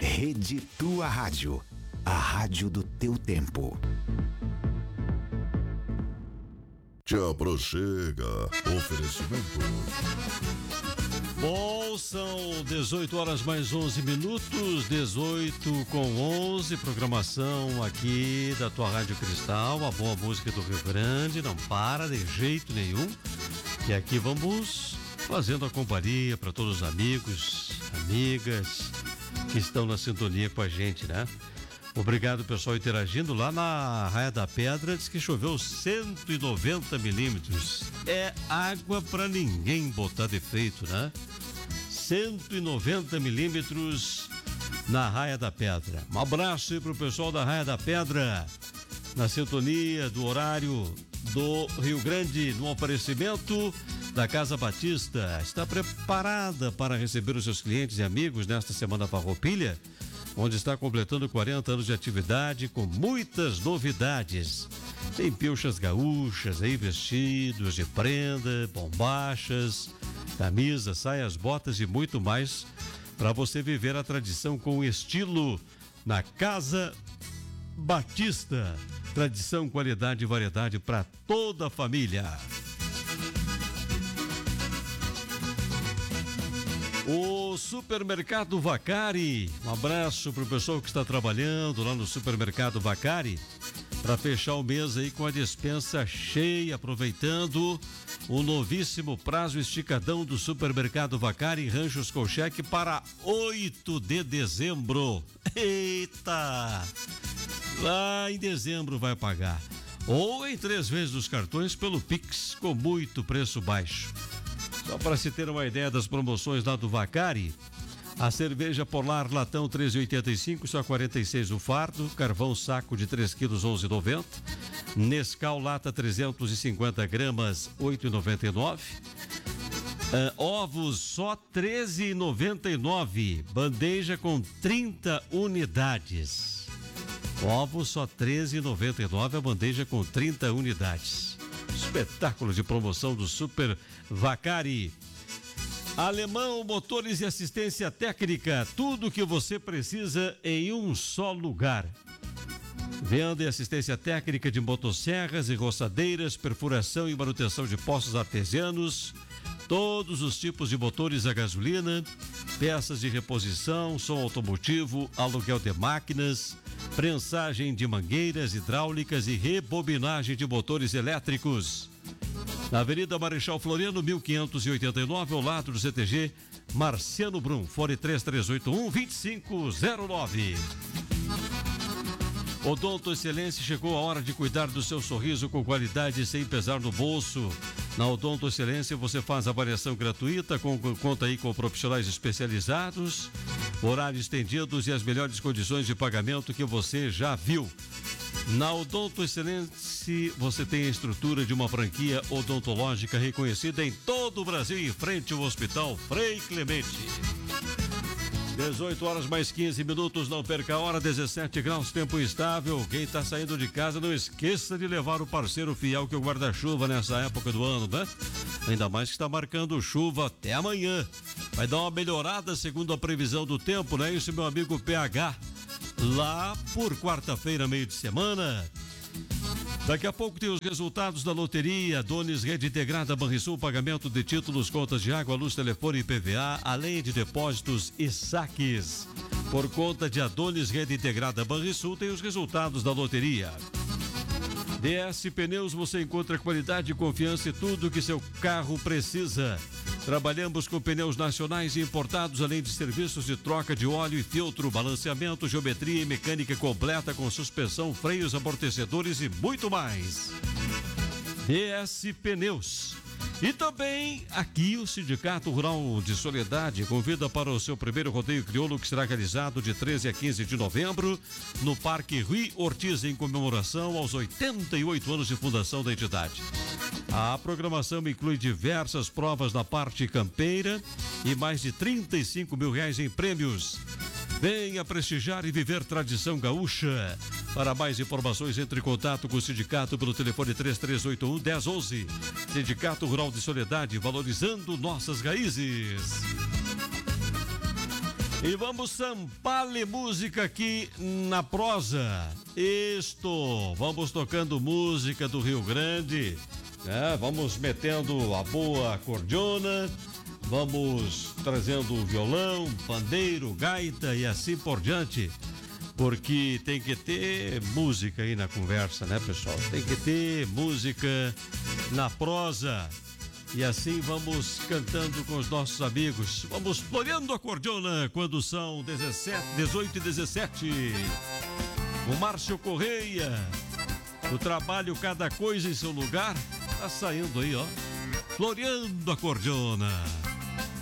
Rede Tua Rádio, a rádio do teu tempo. Te aproxega, oferecimento. Bom, são 18 horas mais 11 minutos, 18 com 11, programação aqui da tua Rádio Cristal, a boa música do Rio Grande, não para de jeito nenhum. E aqui vamos fazendo a companhia para todos os amigos, amigas que estão na sintonia com a gente, né? Obrigado, pessoal, interagindo lá na Raia da Pedra. Diz que choveu 190 milímetros. É água para ninguém botar defeito, né? 190 milímetros na Raia da Pedra. Um abraço aí pro pessoal da Raia da Pedra, na sintonia do horário do Rio Grande, no oferecimento da Casa Batista. Está preparada para receber os seus clientes e amigos nesta Semana Farroupilha, onde está completando 40 anos de atividade com muitas novidades. Tem pilchas gaúchas, aí vestidos de prenda, bombachas, camisas, saias, botas e muito mais para você viver a tradição com estilo na Casa Batista. Tradição, qualidade e variedade para toda a família. O Supermercado Vacari, um abraço para o pessoal que está trabalhando lá no Supermercado Vacari, para fechar o mês aí com a despensa cheia, aproveitando o novíssimo prazo esticadão do Supermercado Vacari em Ranchos Colcheque para 8 de dezembro. Eita! Lá em dezembro vai pagar. Ou em 3 vezes dos cartões pelo Pix, com muito preço baixo. Só para se ter uma ideia das promoções lá do Vacari, a cerveja Polar latão 13,85, só 46 o fardo, carvão saco de 3 quilos 11,90, Nescau lata 350 gramas 8,99, ovos só 13,99, bandeja com 30 unidades. Ovos só 13,99, a bandeja com 30 unidades. Espetáculo de promoção do Super Vacari. Alemão Motores e Assistência Técnica, tudo o que você precisa em um só lugar. Venda e assistência técnica de motosserras e roçadeiras, perfuração e manutenção de poços artesianos, todos os tipos de motores a gasolina, peças de reposição, som automotivo, aluguel de máquinas, prensagem de mangueiras hidráulicas e rebobinagem de motores elétricos. Na Avenida Marechal Floriano, 1589, ao lado do CTG Marciano Brum, fone 3381-2509. Odonto Excelência, chegou a hora de cuidar do seu sorriso com qualidade sem pesar no bolso. Na Odonto Excelência você faz avaliação gratuita, conta aí com profissionais especializados, horários estendidos e as melhores condições de pagamento que você já viu. Na Odonto Excelência você tem a estrutura de uma franquia odontológica reconhecida em todo o Brasil, em frente ao Hospital Frei Clemente. 18 horas mais 15 minutos, não perca a hora, 17 graus, tempo instável. Quem está saindo de casa, não esqueça de levar o parceiro fiel que é o guarda-chuva nessa época do ano, né? Ainda mais que está marcando chuva até amanhã. Vai dar uma melhorada segundo a previsão do tempo, não é isso, meu amigo PH? Lá por quarta-feira, meio de semana. Daqui a pouco tem os resultados da loteria Dones Rede Integrada Banrisul, pagamento de títulos, contas de água, luz, telefone e PVA, além de depósitos e saques. Por conta de Adonis Rede Integrada Banrisul, tem os resultados da loteria. DS Pneus, você encontra qualidade e confiança e tudo o que seu carro precisa. Trabalhamos com pneus nacionais e importados, além de serviços de troca de óleo e filtro, balanceamento, geometria e mecânica completa com suspensão, freios, amortecedores e muito mais. DS Pneus. E também aqui o Sindicato Rural de Soledade convida para o seu primeiro rodeio crioulo, que será realizado de 13 a 15 de novembro no Parque Rui Ortiz, em comemoração aos 88 anos de fundação da entidade. A programação inclui diversas provas na parte campeira e mais de R$35 mil em prêmios. Venha prestigiar e viver tradição gaúcha. Para mais informações, entre em contato com o sindicato pelo telefone 3381-1011. Sindicato Rural de Soledade, valorizando nossas raízes. E vamos sampar-lhe música aqui na prosa. Vamos tocando música do Rio Grande, né? Vamos metendo a boa acordeona, vamos trazendo o violão, pandeiro, gaita e assim por diante. Porque tem que ter música aí na conversa, né, pessoal? Tem que ter música na prosa. E assim vamos cantando com os nossos amigos. Vamos floreando a acordeona quando são 18 e 17. O Márcio Correia, o trabalho Cada Coisa em Seu Lugar, tá saindo aí, ó. Floreando a acordeona.